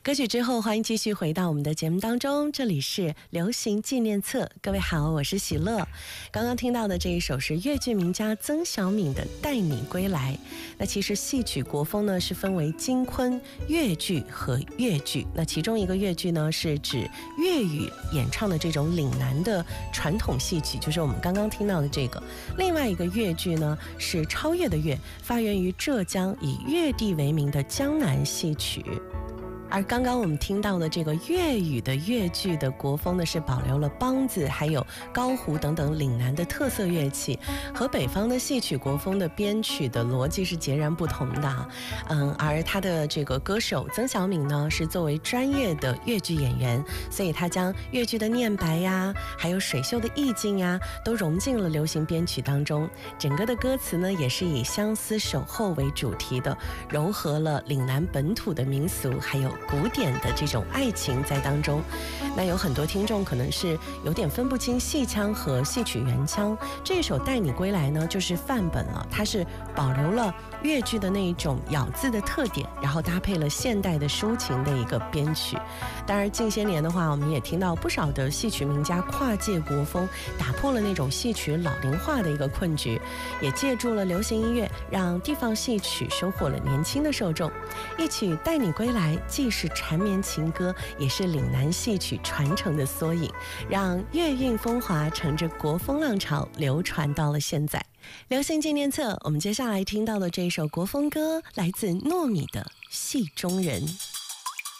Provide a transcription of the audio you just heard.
歌曲之后，欢迎继续回到我们的节目当中，这里是流行纪念册。各位好，我是喜乐。刚刚听到的这一首是粤剧名家曾小敏的《带你归来》。那其实戏曲国风呢是分为京昆、粤剧和粤剧。那其中一个粤剧呢是指粤语演唱的这种岭南的传统戏曲，就是我们刚刚听到的这个。另外一个粤剧呢是超越的粤，发源于浙江，以粤地为名的江南戏曲。而刚刚我们听到的这个粤语的粤剧的国风呢，是保留了梆子还有高胡等等岭南的特色乐器，和北方的戏曲国风的编曲的逻辑是截然不同的。而他的这个歌手曾小敏呢，是作为专业的粤剧演员，所以他将粤剧的念白呀，还有水袖的意境呀，都融进了流行编曲当中。整个的歌词呢，也是以相思守候为主题的，糅合了岭南本土的民俗，还有古典的这种爱情在当中。那有很多听众可能是有点分不清戏腔和戏曲原腔，这首《带你归来》呢就是范本了，它是保留了粤剧的那一种咬字的特点，然后搭配了现代的抒情的一个编曲。当然近些年的话，我们也听到不少的戏曲名家跨界国风，打破了那种戏曲老龄化的一个困局，也借助了流行音乐，让地方戏曲收获了年轻的受众。一曲《带你归来》既是缠绵情歌，也是岭南戏曲传承的缩影，让粤韵风华乘着国风浪潮流传到了现在。流行纪念册，我们接下来听到的这首国风歌来自糯米的《戏中人》。